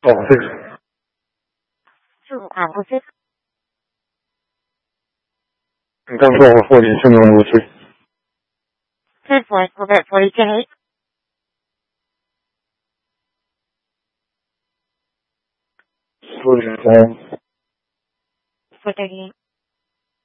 Oh, 6. 2 你刚说我40现在我3。 10 point, we'll bet 40 43. 438.